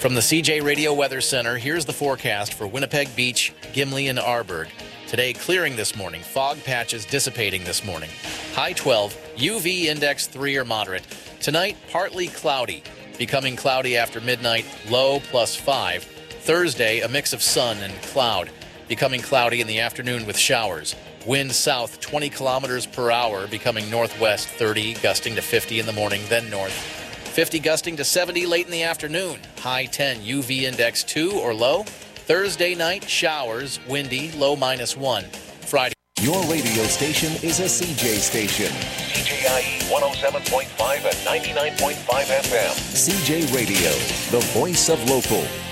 From the CJ Radio Weather Center, here's the forecast for Winnipeg Beach, Gimli, and Arborg. Today, clearing this morning. Fog patches dissipating this morning. High 12, UV index 3 or moderate. Tonight, partly cloudy. Becoming cloudy after midnight, low +5. Thursday, a mix of sun and cloud. Becoming cloudy in the afternoon with showers. Wind south 20 kilometers per hour, becoming northwest 30, gusting to 50 in the morning, then north. 50 gusting to 70 late in the afternoon. High 10, UV index 2 or low. Thursday night, showers, windy, low -1. Friday. Your radio station is a CJ station. CJIE 107.5 and 99.5 FM. CJ Radio, the voice of local.